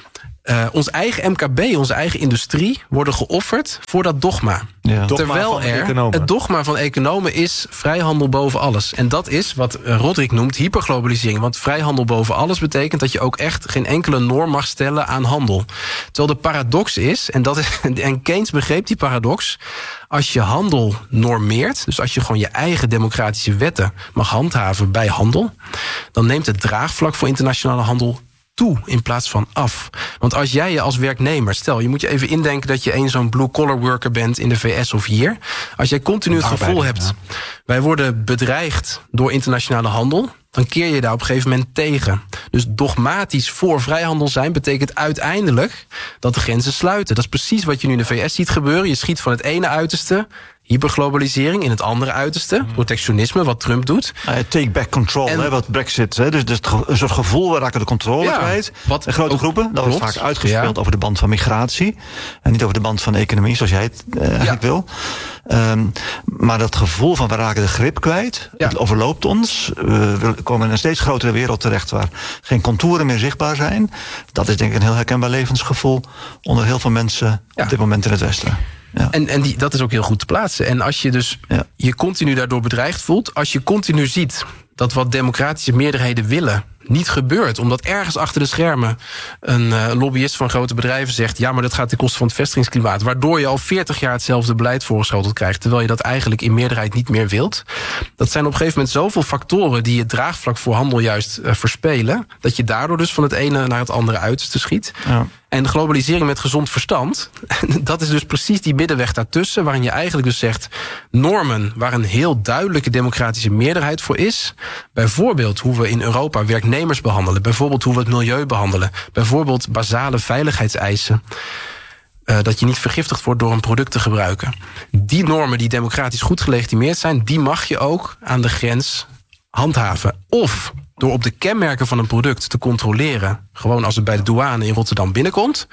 Ons eigen MKB, onze eigen industrie worden geofferd voor dat dogma. Ja. Terwijl het dogma van economen is vrijhandel boven alles. En dat is wat Rodrik noemt hyperglobalisering. Want vrijhandel boven alles betekent dat je ook echt geen enkele norm mag stellen aan handel. Terwijl de paradox is, en Keynes begreep die paradox, als je handel normeert, dus als je gewoon je eigen democratische wetten mag handhaven bij handel, dan neemt het draagvlak voor internationale handel toe in plaats van af. Want als jij je als werknemer, stel, je moet je even indenken dat je zo'n blue-collar worker bent in de VS of hier. Als jij continu het gevoel hebt, wij worden bedreigd door internationale handel, dan keer je daar op een gegeven moment tegen. Dus dogmatisch voor vrijhandel zijn betekent uiteindelijk dat de grenzen sluiten. Dat is precies wat je nu in de VS ziet gebeuren. Je schiet van het ene uiterste, hyperglobalisering, in het andere uiterste, protectionisme, wat Trump doet. Take back control, wat Brexit. Dus een soort gevoel, we raken de controle kwijt. En grote groepen, dat wordt vaak uitgespeeld over de band van migratie. En niet over de band van de economie, zoals jij het eigenlijk wil. Maar dat gevoel van we raken de grip kwijt, het overloopt ons. We komen in een steeds grotere wereld terecht waar geen contouren meer zichtbaar zijn. Dat is denk ik een heel herkenbaar levensgevoel onder heel veel mensen op dit moment in het Westen. Ja. En dat is ook heel goed te plaatsen. En als je dus je continu daardoor bedreigd voelt, als je continu ziet dat wat democratische meerderheden willen niet gebeurt, omdat ergens achter de schermen een lobbyist van grote bedrijven zegt, ja, maar dat gaat ten koste van het vestigingsklimaat, waardoor je al 40 jaar hetzelfde beleid voorgeschoteld krijgt, terwijl je dat eigenlijk in meerderheid niet meer wilt. Dat zijn op een gegeven moment zoveel factoren die het draagvlak voor handel juist verspelen, dat je daardoor dus van het ene naar het andere uiterste schiet. Ja. En globalisering met gezond verstand, dat is dus precies die middenweg daartussen, waarin je eigenlijk dus zegt, normen waar een heel duidelijke democratische meerderheid voor is, bijvoorbeeld hoe we in Europa werknemers behandelen, bijvoorbeeld hoe we het milieu behandelen, bijvoorbeeld basale veiligheidseisen, dat je niet vergiftigd wordt door een product te gebruiken. Die normen die democratisch goed gelegitimeerd zijn, die mag je ook aan de grens handhaven. Of door op de kenmerken van een product te controleren, gewoon als het bij de douane in Rotterdam binnenkomt,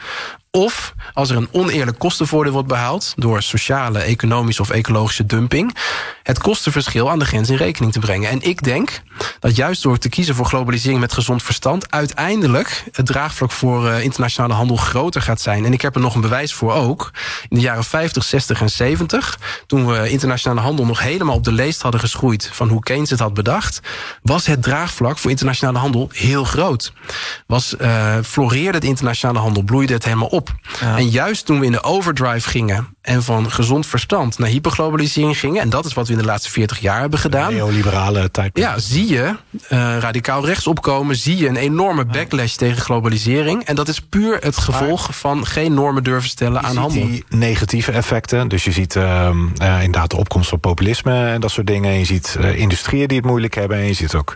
Of als er een oneerlijk kostenvoordeel wordt behaald door sociale, economische of ecologische dumping, het kostenverschil aan de grens in rekening te brengen. En ik denk dat juist door te kiezen voor globalisering met gezond verstand uiteindelijk het draagvlak voor internationale handel groter gaat zijn. En ik heb er nog een bewijs voor ook. In de jaren 50, 60 en 70, toen we internationale handel nog helemaal op de leest hadden geschroeid van hoe Keynes het had bedacht, was het draagvlak voor internationale handel heel groot. Floreerde het internationale handel, bloeide het helemaal op. Ja. En juist toen we in de overdrive gingen en van gezond verstand naar hyperglobalisering gingen, en dat is wat we in de laatste 40 jaar hebben gedaan. Neoliberale tijdperk. Ja, zie je radicaal rechts opkomen, zie je een enorme backlash tegen globalisering. En dat is puur het gevolg van geen normen durven stellen aan handel. Die negatieve effecten. Dus je ziet inderdaad de opkomst van populisme en dat soort dingen. En je ziet industrieën die het moeilijk hebben. En je ziet ook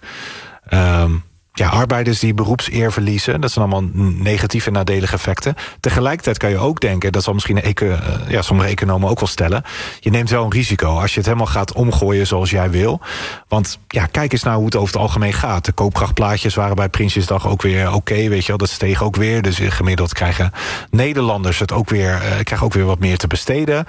arbeiders die beroepseer verliezen. Dat zijn allemaal negatieve en nadelige effecten. Tegelijkertijd kan je ook denken, dat zal misschien sommige economen ook wel stellen, je neemt wel een risico als je het helemaal gaat omgooien zoals jij wil. Want kijk eens naar hoe het over het algemeen gaat. De koopkrachtplaatjes waren bij Prinsjesdag ook weer oké, weet je wel. Dat steeg ook weer. Dus gemiddeld krijgen Nederlanders het ook weer wat meer te besteden.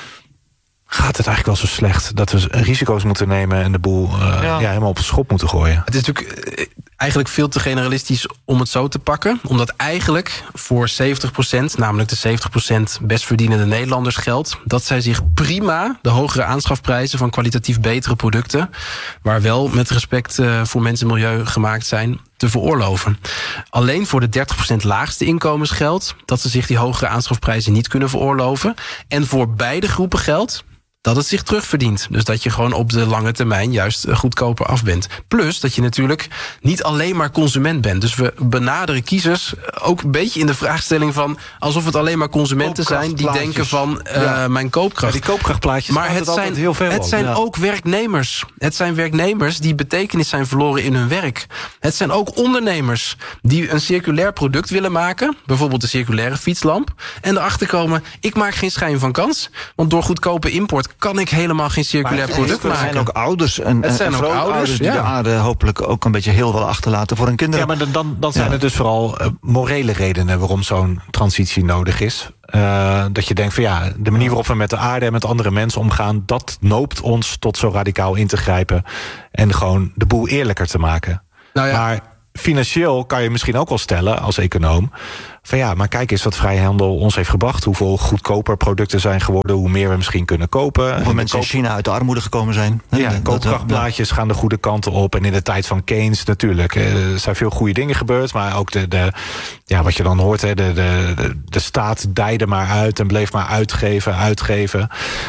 Gaat het eigenlijk wel zo slecht dat we risico's moeten nemen en de boel helemaal op de schop moeten gooien? Het is natuurlijk eigenlijk veel te generalistisch om het zo te pakken. Omdat eigenlijk voor 70%, namelijk de 70% best verdienende Nederlanders geldt dat zij zich prima de hogere aanschafprijzen van kwalitatief betere producten, waar wel met respect voor mens en milieu gemaakt zijn, te veroorloven. Alleen voor de 30% laagste inkomens geldt dat ze zich die hogere aanschafprijzen niet kunnen veroorloven. En voor beide groepen geldt dat het zich terugverdient. Dus dat je gewoon op de lange termijn juist goedkoper af bent. Plus dat je natuurlijk niet alleen maar consument bent. Dus we benaderen kiezers ook een beetje in de vraagstelling van alsof het alleen maar consumenten zijn die denken van mijn koopkracht. Ja, die koopkrachtplaatjes, maar het zijn ook werknemers. Het zijn werknemers die betekenis zijn verloren in hun werk. Het zijn ook ondernemers die een circulair product willen maken. Bijvoorbeeld de circulaire fietslamp. En erachter komen, ik maak geen schijn van kans. Want door goedkope import kan ik helemaal geen circulair product maken. Het zijn ook ouders en ouders die de aarde hopelijk ook een beetje heel wel achterlaten voor hun kinderen. Ja, maar dan zijn het dus vooral morele redenen waarom zo'n transitie nodig is. Dat je denkt van de manier waarop we met de aarde en met andere mensen omgaan, dat noopt ons tot zo radicaal in te grijpen en gewoon de boel eerlijker te maken. Maar financieel kan je misschien ook wel stellen als econoom van maar kijk eens wat vrijhandel ons heeft gebracht. Hoeveel goedkoper producten zijn geworden, hoe meer we misschien kunnen kopen. Hoeveel mensen in China uit de armoede gekomen zijn. Koopkrachtplaatjes gaan de goede kanten op. En in de tijd van Keynes natuurlijk. Er zijn veel goede dingen gebeurd. Maar ook wat je dan hoort, de staat dijde maar uit en bleef maar uitgeven.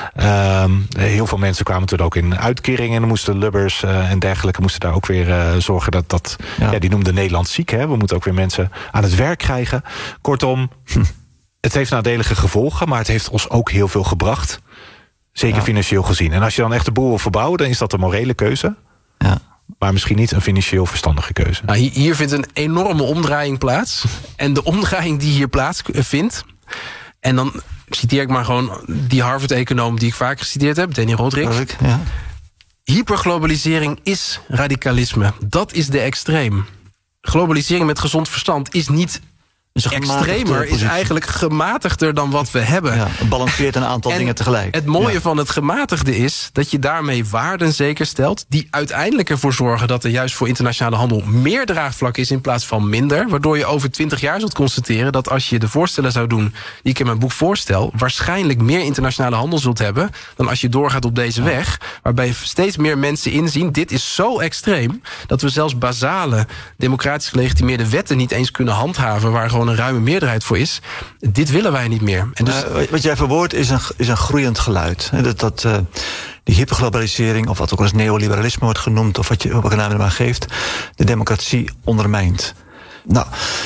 Heel veel mensen kwamen toen ook in uitkeringen. En moesten Lubbers en dergelijke moesten daar ook weer zorgen dat die noemde Nederland ziek. Hè? We moeten ook weer mensen aan het werk krijgen. Kortom, het heeft nadelige gevolgen, maar het heeft ons ook heel veel gebracht. Zeker financieel gezien. En als je dan echt de boel wil verbouwen, dan is dat een morele keuze. Ja. Maar misschien niet een financieel verstandige keuze. Nou, hier vindt een enorme omdraaiing plaats. En de omdraaiing die hier plaatsvindt, en dan citeer ik maar gewoon die Harvard-econoom die ik vaak geciteerd heb, Danny Rodrik. Ja. Hyperglobalisering is radicalisme. Dat is de extreem. Globalisering met gezond verstand is niet extremer, is eigenlijk gematigder dan wat we hebben. Ja, het balanceert een aantal dingen tegelijk. Het mooie van het gematigde is dat je daarmee waarden zeker stelt die uiteindelijk ervoor zorgen dat er juist voor internationale handel meer draagvlak is in plaats van minder. Waardoor je over 20 jaar zult constateren dat als je de voorstellen zou doen die ik in mijn boek voorstel, waarschijnlijk meer internationale handel zult hebben dan als je doorgaat op deze weg. Waarbij steeds meer mensen inzien, dit is zo extreem dat we zelfs basale democratisch gelegitimeerde wetten niet eens kunnen handhaven waar gewoon een ruime meerderheid voor is. Dit willen wij niet meer. En dus wat jij verwoordt is een groeiend geluid. Die hyperglobalisering, of wat ook wel eens neoliberalisme wordt genoemd, of welke naam je er maar geeft, de democratie ondermijnt. Nou,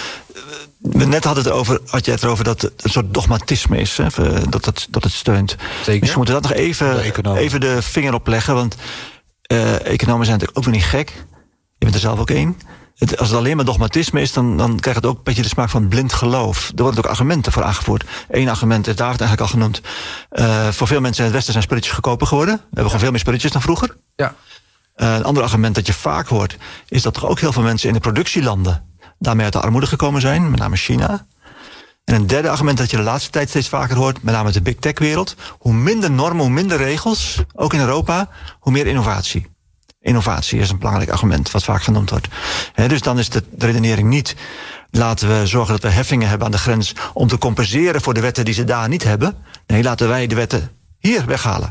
net had jij het erover dat het een soort dogmatisme is, hè, dat het steunt. Zeker. Dus we moeten dat nog even de vinger op leggen, want economen zijn natuurlijk ook weer niet gek. Je bent er zelf ook één. Als het alleen maar dogmatisme is, dan krijgt het ook een beetje de smaak van blind geloof. Er worden ook argumenten voor aangevoerd. Eén argument heeft David eigenlijk al genoemd. Voor veel mensen in het Westen zijn spulletjes goedkoper geworden. We hebben gewoon veel meer spulletjes dan vroeger. Ja. Een ander argument dat je vaak hoort, is dat er ook heel veel mensen in de productielanden daarmee uit de armoede gekomen zijn, met name China. En een derde argument dat je de laatste tijd steeds vaker hoort, met name de big tech wereld. Hoe minder normen, hoe minder regels, ook in Europa, hoe meer innovatie. Innovatie is een belangrijk argument, wat vaak genoemd wordt. Dus dan is de redenering niet, laten we zorgen dat we heffingen hebben aan de grens om te compenseren voor de wetten die ze daar niet hebben. Nee, laten wij de wetten hier weghalen.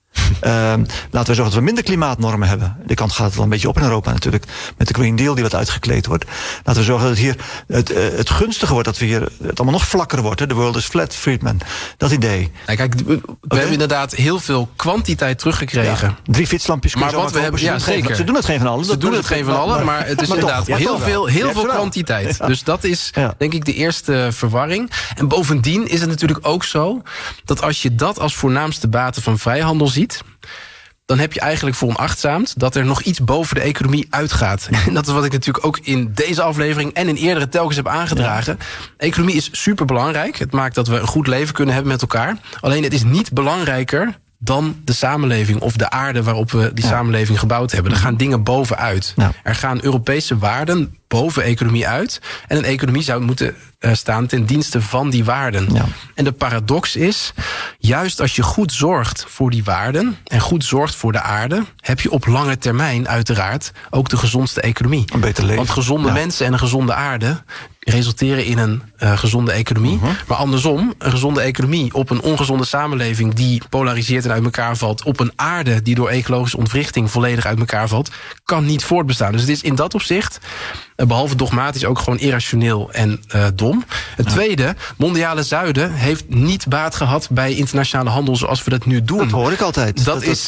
Laten we zorgen dat we minder klimaatnormen hebben. Die kant gaat het wel een beetje op in Europa natuurlijk. Met de Green Deal die wat uitgekleed wordt. Laten we zorgen dat het hier het gunstige wordt. Dat we hier het allemaal nog vlakker wordt. The world is flat, Friedman. Dat idee. Ja, kijk, we hebben inderdaad heel veel kwantiteit teruggekregen. Ja, 3 fietslampjes. Maar wat we hebben, zeker. Ze doen het geen van allen. Ze doen het geen van allen, maar het is inderdaad heel veel kwantiteit. Ja. Dus dat is denk ik de eerste verwarring. En bovendien is het natuurlijk ook zo dat als je dat als voornaamste baten van vrijhandel ziet, dan heb je eigenlijk veronachtzaamd dat er nog iets boven de economie uitgaat. En dat is wat ik natuurlijk ook in deze aflevering en in eerdere telkens heb aangedragen. Ja. Economie is superbelangrijk. Het maakt dat we een goed leven kunnen hebben met elkaar. Alleen het is niet belangrijker dan de samenleving of de aarde waarop we die samenleving gebouwd hebben. Er gaan dingen bovenuit. Ja. Er gaan Europese waarden boven economie uit. En een economie zou moeten staan ten dienste van die waarden. Ja. En de paradox is, juist als je goed zorgt voor die waarden en goed zorgt voor de aarde, heb je op lange termijn uiteraard ook de gezondste economie. Een beter leven. Want gezonde mensen en een gezonde aarde resulteren in een gezonde economie. Maar andersom, een gezonde economie op een ongezonde samenleving die polariseert en uit elkaar valt, op een aarde die door ecologische ontwrichting volledig uit elkaar valt, kan niet voortbestaan. Dus het is in dat opzicht, behalve dogmatisch, ook gewoon irrationeel en dom. Het tweede, mondiale zuiden heeft niet baat gehad bij internationale handel zoals we dat nu doen. Dat hoor ik altijd.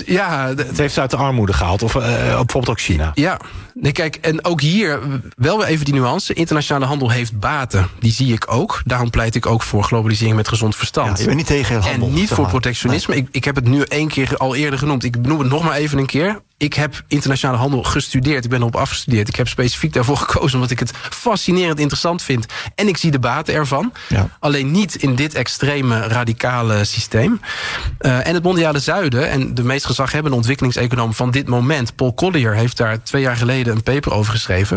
Het heeft ze uit de armoede gehaald. Of bijvoorbeeld ook China. Ja, nee, kijk, en ook hier wel weer even die nuance. Internationale handel heeft baten. Die zie ik ook. Daarom pleit ik ook voor globalisering met gezond verstand. Ja, je bent niet tegen handel. En niet voor protectionisme. Nee. Ik heb het nu 1 keer al eerder genoemd. Ik benoem het nog maar even een keer. Ik heb internationale handel gestudeerd. Ik ben erop afgestudeerd. Ik heb specifiek daarvoor gekozen omdat ik het fascinerend interessant vind. En ik zie de baten ervan. Ja. Alleen niet in dit extreme radicale systeem. En het mondiale zuiden en de meest gezaghebbende ontwikkelingseconoom van dit moment, Paul Collier, heeft daar 2 jaar geleden een paper over geschreven.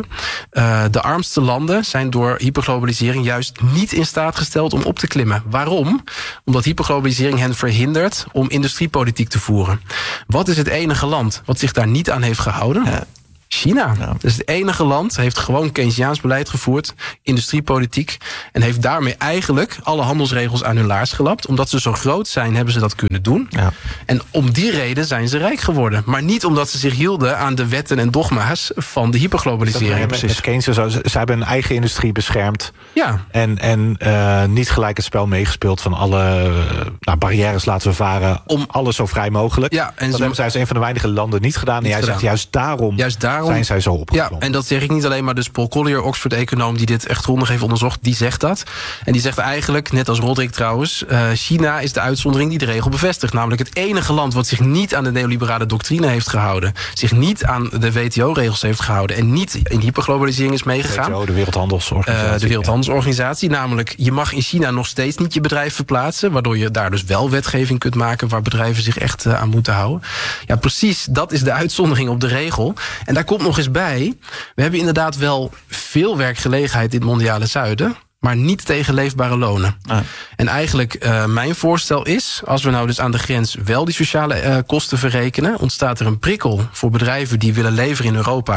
De armste landen zijn door hyperglobalisering juist niet in staat gesteld om op te klimmen. Waarom? Omdat hyperglobalisering hen verhindert om industriepolitiek te voeren. Wat is het enige land wat zich daar niet aan heeft gehouden? Ja. China. Ja. Dus het enige land heeft gewoon Keynesiaans beleid gevoerd, industriepolitiek, en heeft daarmee eigenlijk alle handelsregels aan hun laars gelapt. Omdat ze zo groot zijn, hebben ze dat kunnen doen. Ja. En om die reden zijn ze rijk geworden. Maar niet omdat ze zich hielden aan de wetten en dogma's van de hyperglobalisering. Precies. Keynes, ze hebben hun eigen industrie beschermd. Ja. En niet gelijk het spel meegespeeld van alle barrières laten we varen. Om alles zo vrij mogelijk. Ja, en dat hebben zij als een van de weinige landen niet gedaan. En jij zegt juist daarom zijn zij zo opgeklommen. Ja, en dat zeg ik niet alleen maar. Dus Paul Collier, Oxford-econoom, die dit echt grondig heeft onderzocht, die zegt dat. En die zegt eigenlijk, net als Roderick trouwens, China is de uitzondering die de regel bevestigt. Namelijk het enige land wat zich niet aan de neoliberale doctrine heeft gehouden, zich niet aan de WTO-regels heeft gehouden en niet in hyperglobalisering is meegegaan. WTO, de Wereldhandelsorganisatie. De Wereldhandelsorganisatie. Namelijk, je mag in China nog steeds niet je bedrijf verplaatsen, waardoor je daar dus wel wetgeving kunt maken waar bedrijven zich echt aan moeten houden. Ja, precies, dat is de uitzondering op de regel. En daar komt nog eens bij, we hebben inderdaad wel veel werkgelegenheid in het mondiale zuiden, maar niet tegen leefbare lonen. En eigenlijk mijn voorstel is, als we nou dus aan de grens wel die sociale kosten verrekenen, ontstaat er een prikkel voor bedrijven die willen leveren in Europa